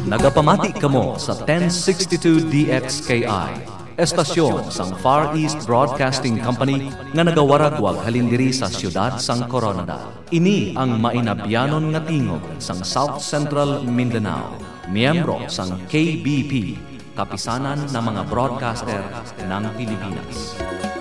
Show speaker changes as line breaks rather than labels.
Nagapamati kamo sa 1062 DXKI, estasyon sang Far East Broadcasting Company nga nagawaragwag halindiri sa siyudad sang Coronada. Ini ang mainabyanon nga tingog sang South Central Mindanao, miyembro sang KBP, kapisanan ng mga broadcaster ng Pilipinas.